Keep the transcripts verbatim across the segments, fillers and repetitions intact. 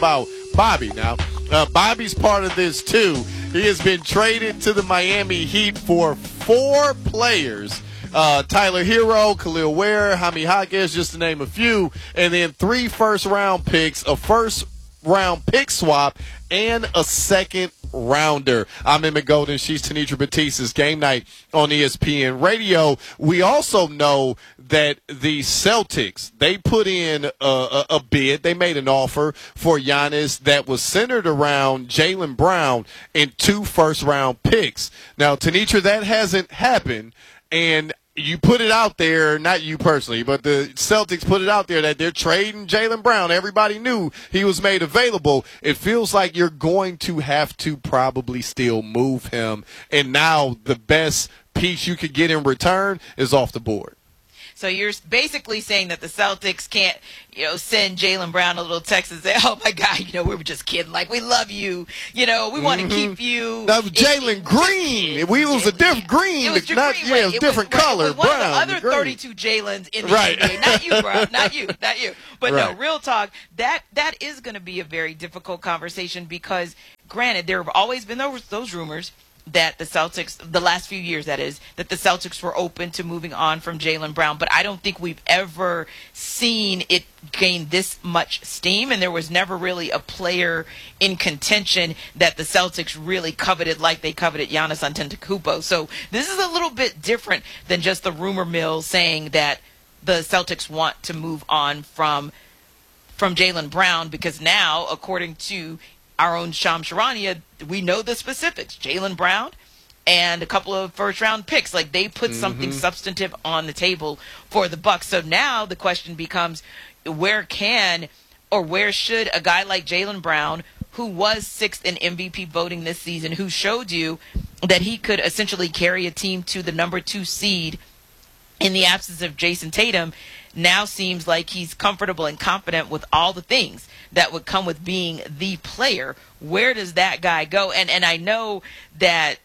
about Bobby now. Uh, Bobby's part of this, too. He has been traded to the Miami Heat for four players. Uh, Tyler Hero, Khalil Ware, Jaime Jaquez, just to name a few, and then three first-round picks, a first-round pick swap, and a second-rounder. I'm Emmett Golden. She's Tenitra Batista's Game Night on E S P N Radio. We also know that the Celtics, they put in a, a, a bid. They made an offer for Giannis that was centered around Jaylen Brown and two first-round picks. Now, Tenitra, that hasn't happened, and you put it out there, not you personally, but the Celtics put it out there that they're trading Jaylen Brown. Everybody knew he was made available. It feels like you're going to have to probably still move him. And now the best piece you could get in return is off the board. So you're basically saying that the Celtics can't, you know, send Jaylen Brown a little text and say, oh, my God, you know, we were just kidding. Like, we love you. You know, we want to mm-hmm. keep you. That was Jalen Green. It, we it was a different green. It was not, green, yeah, right. it was it different was, color. Right. It was brown. One of the other green. thirty-two Jaylens in the right. N B A. Not you, bro. Not you. Not you. But, right. no, real talk, that that is going to be a very difficult conversation because, granted, there have always been those, those rumors that the Celtics, the last few years that is, that the Celtics were open to moving on from Jaylen Brown. But I don't think we've ever seen it gain this much steam, and there was never really a player in contention that the Celtics really coveted like they coveted Giannis Antetokounmpo. So this is a little bit different than just the rumor mill saying that the Celtics want to move on from from Jaylen Brown, because now, according to our own Shams Charania, we know the specifics. Jaylen Brown and a couple of first-round picks. Like, they put mm-hmm. something substantive on the table for the Bucks. So now the question becomes, where can or where should a guy like Jaylen Brown, who was sixth in M V P voting this season, who showed you that he could essentially carry a team to the number two seed in the absence of Jason Tatum, now seems like he's comfortable and confident with all the things that would come with being the player. Where does that guy go? And and I know that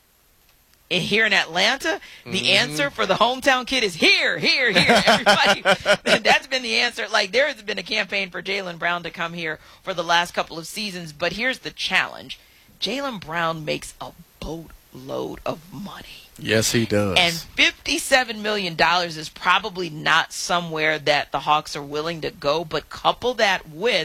in, here in Atlanta, the mm-hmm. answer for the hometown kid is here, here, here. Everybody, that's been the answer. Like, there has been a campaign for Jaylen Brown to come here for the last couple of seasons. But here's the challenge. Jaylen Brown makes a boatload of money. Yes, he does. And fifty-seven million dollars is probably not somewhere that the Hawks are willing to go, but couple that with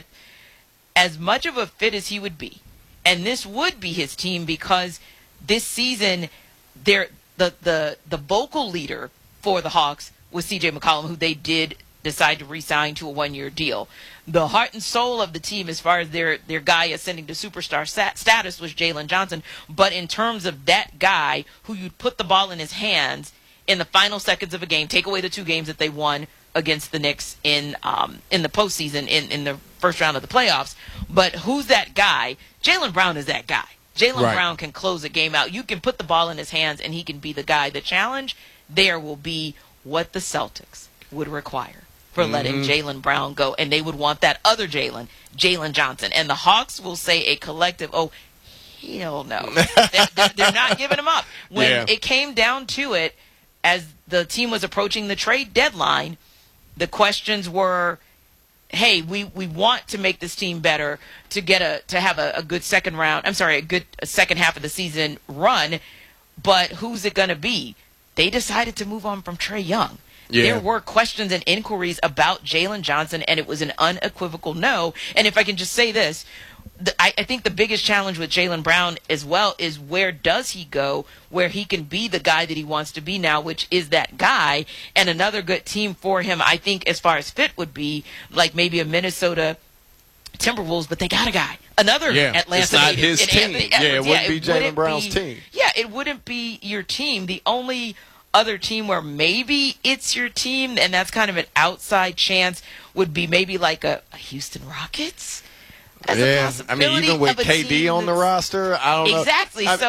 as much of a fit as he would be. And this would be his team because this season, the, the, the vocal leader for the Hawks was C J McCollum, who they did decide to re-sign to a one-year deal. The heart and soul of the team, as far as their, their guy ascending to superstar stat- status, was Jalen Johnson. But in terms of that guy who you'd put the ball in his hands in the final seconds of a game, take away the two games that they won against the Knicks in um, in the postseason, in, in the first round of the playoffs. But who's that guy? Jaylen Brown is that guy. Jaylen right. Brown can close a game out. You can put the ball in his hands, and he can be the guy. The challenge there will be what the Celtics would require for mm-hmm. letting Jaylen Brown go, and they would want that other Jalen, Jalen Johnson. And the Hawks will say a collective, oh, hell no. they're, they're, they're not giving him up. When yeah. it came down to it, as the team was approaching the trade deadline, the questions were, hey, we, we want to make this team better to get a to have a, a good second round, I'm sorry, a good a second half of the season run, but who's it going to be? They decided to move on from Trae Young. Yeah. There were questions and inquiries about Jalen Johnson, and it was an unequivocal no. And if I can just say this, the, I, I think the biggest challenge with Jaylen Brown as well is where does he go where he can be the guy that he wants to be now, which is that guy. And another good team for him, I think, as far as fit would be like maybe a Minnesota Timberwolves, but they got a guy. Another yeah, Atlanta it's not native, his in team. Anthony Yeah, it Edwards. wouldn't yeah, be it Jaylen wouldn't Brown's be, team. Yeah, it wouldn't be your team. The only other team where maybe it's your team, and that's kind of an outside chance, would be maybe like a, a Houston Rockets. As yeah, I mean, even with K D on the roster, I don't exactly. know. Exactly. So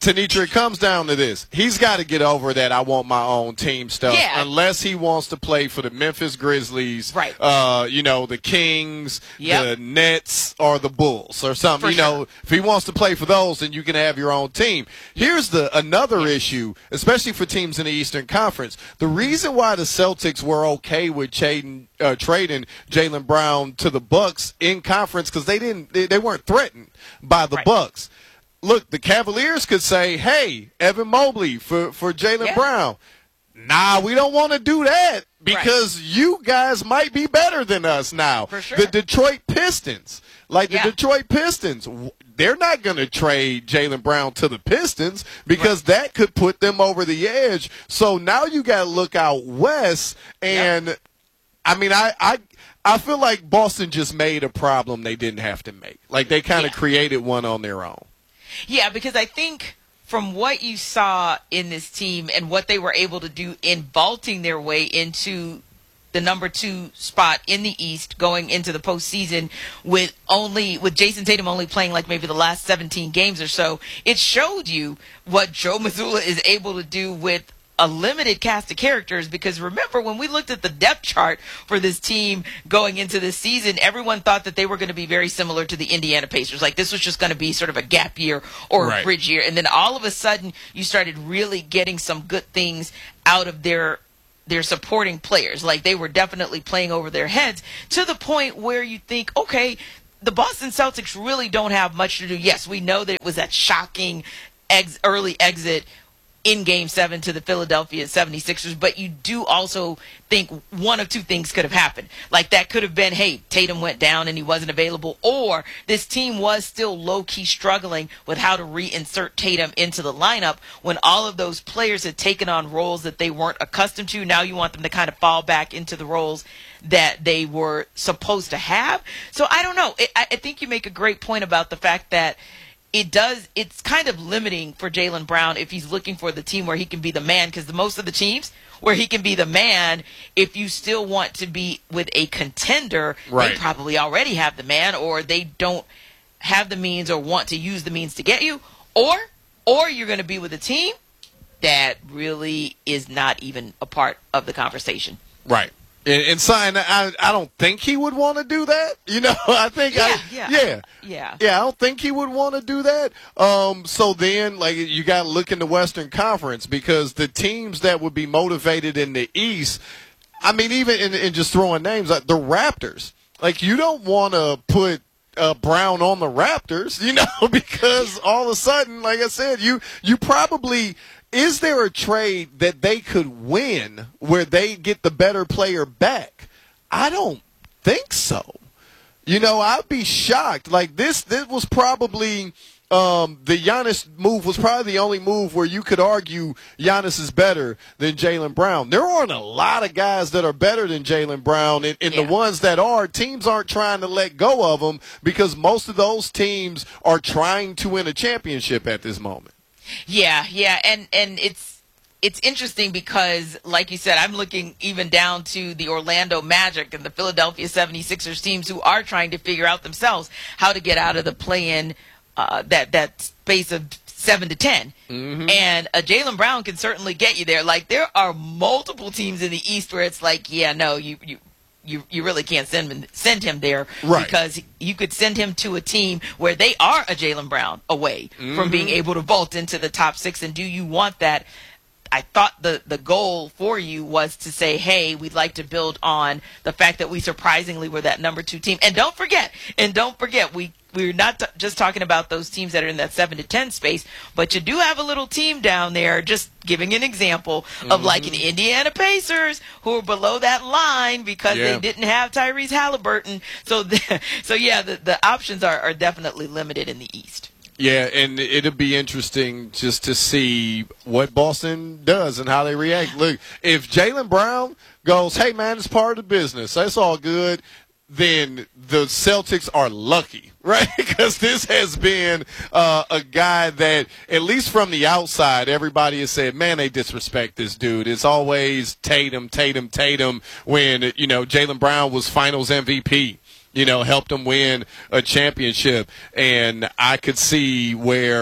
Tenitra, it comes down to this. He's got to get over that I want my own team stuff Yeah. unless he wants to play for the Memphis Grizzlies, Right. uh, you know, the Kings, Yep. the Nets, or the Bulls or something. For you know, sure. if he wants to play for those, then you can have your own team. Here's the another Yeah. issue, especially for teams in the Eastern Conference. The reason why the Celtics were okay with trading, uh, trading Jaylen Brown to the Bucks in conference because they didn't, they, they weren't threatened by the Right. Bucks. Look, the Cavaliers could say, hey, Evan Mobley for, for Jaylen Yeah. Brown. Nah, we don't want to do that because Right. you guys might be better than us now. For sure. The Detroit Pistons, like Yeah. the Detroit Pistons, w- they're not going to trade Jaylen Brown to the Pistons because that could put them over the edge. So now you got to look out west. And, Yep. I mean, I, I I feel like Boston just made a problem they didn't have to make. Like they kind of Yeah. created one on their own. Yeah, because I think from what you saw in this team and what they were able to do in vaulting their way into the number two spot in the East going into the postseason with only with Jason Tatum only playing like maybe the last seventeen games or so, it showed you what Joe Mazzulla is able to do with a limited cast of characters. Because remember, when we looked at the depth chart for this team going into this season, everyone thought that they were going to be very similar to the Indiana Pacers. Like this was just going to be sort of a gap year or Right. a bridge year. And then all of a sudden you started really getting some good things out of their their supporting players. Like they were definitely playing over their heads to the point where you think, okay, the Boston Celtics really don't have much to do. Yes, we know that it was that shocking ex- early exit in Game seven to the Philadelphia seventy-sixers, but you do also think one of two things could have happened. Like that could have been, hey, Tatum went down and he wasn't available, or this team was still low-key struggling with how to reinsert Tatum into the lineup when all of those players had taken on roles that they weren't accustomed to. Now you want them to kind of fall back into the roles that they were supposed to have. So I don't know. It, I, I think you make a great point about the fact that it does, it's kind of limiting for Jaylen Brown if he's looking for the team where he can be the man, because the most of the teams where he can be the man, if you still want to be with a contender, Right. they probably already have the man, or they don't have the means or want to use the means to get you, or or you're going to be with a team that really is not even a part of the conversation. Right. And, and sign, I, I don't think he would want to do that. You know, I think, Yeah, I, yeah. yeah, Yeah. yeah. I don't think he would want to do that. Um, so then, like, you got to look in the Western Conference because the teams that would be motivated in the East, I mean, even in, in just throwing names, like the Raptors. Like, you don't want to put uh, Brown on the Raptors, you know, because all of a sudden, like I said, you you probably. Is there a trade that they could win where they get the better player back? I don't think so. You know, I'd be shocked. Like this, this was probably um, the Giannis move was probably the only move where you could argue Giannis is better than Jaylen Brown. There aren't a lot of guys that are better than Jaylen Brown, and, and Yeah. the ones that are, teams aren't trying to let go of them because most of those teams are trying to win a championship at this moment. Yeah, yeah, and and it's it's interesting because, like you said, I'm looking even down to the Orlando Magic and the Philadelphia seventy-sixers teams who are trying to figure out themselves how to get out of the play-in, uh, that that space of seven to ten. Mm-hmm. And a Jaylen Brown can certainly get you there. Like there are multiple teams in the East where it's like, yeah, no, you you. You, you really can't send him send him there Right. because you could send him to a team where they are a Jaylen Brown away Mm-hmm. from being able to vault into the top six. And do you want that? I thought the, the goal for you was to say, hey, we'd like to build on the fact that we surprisingly were that number two team. And don't forget, and don't forget, we we're not t- just talking about those teams that are in that seven to ten space, but you do have a little team down there, just giving an example of like an Indiana Pacers who are below that line because Yeah. they didn't have Tyrese Halliburton. So, the, so yeah, the, the options are, are definitely limited in the East. Yeah, and it'll be interesting just to see what Boston does and how they react. Look, if Jaylen Brown goes, hey, man, it's part of the business, that's all good, then the Celtics are lucky, right? Because this has been uh, a guy that, at least from the outside, everybody has said, man, they disrespect this dude. It's always Tatum, Tatum, Tatum when, you know, Jaylen Brown was finals M V P. You know, helped them win a championship. And I could see where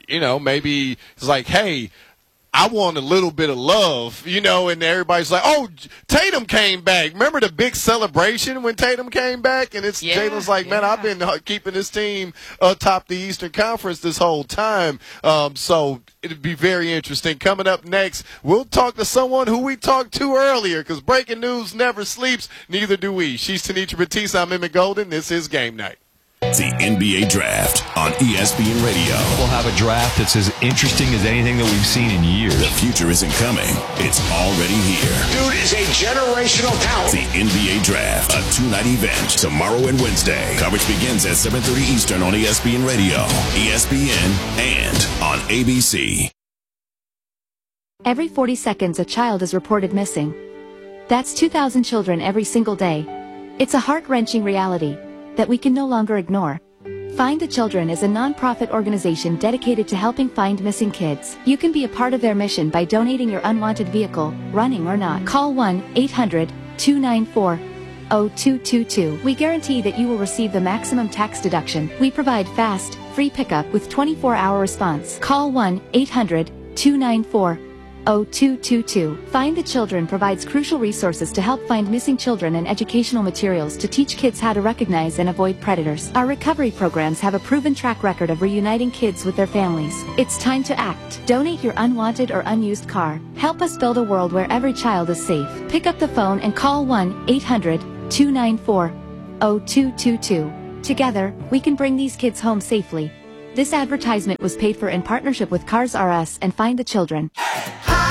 you know, maybe it's like, hey, I want a little bit of love, you know, and everybody's like, oh, Tatum came back. Remember the big celebration when Tatum came back? And it's yeah, Jalen's like, man, yeah. I've been keeping this team atop the Eastern Conference this whole time. Um, so it'd be very interesting. Coming up next, we'll talk to someone who we talked to earlier because breaking news never sleeps. Neither do we. She's Tanisha Batista. I'm Emmett Golden. This is Game Night. The N B A Draft on E S P N Radio. We'll have a draft that's as interesting as anything that we've seen in years. The future isn't coming. It's already here. Dude is a generational talent. The N B A Draft, a two-night event, tomorrow and Wednesday. Coverage begins at seven thirty Eastern on E S P N Radio, E S P N, and on A B C. Every forty seconds, a child is reported missing. That's two thousand children every single day. It's a heart-wrenching reality that we can no longer ignore. Find the Children is a non-profit organization dedicated to helping find missing kids. You can be a part of their mission by donating your unwanted vehicle, running or not. Call one eight hundred two nine four zero two two two. We guarantee that you will receive the maximum tax deduction. We provide fast, free pickup with twenty-four hour response. Call one eight hundred two nine four zero two two two. Find the Children provides crucial resources to help find missing children and educational materials to teach kids how to recognize and avoid predators. Our recovery programs have a proven track record of reuniting kids with their families. It's time to act. Donate your unwanted or unused car. Help us build a world where every child is safe. Pick up the phone and call one eight hundred two nine four zero two two two. Together, we can bring these kids home safely. This advertisement was paid for in partnership with Cars R Us and Find the Children.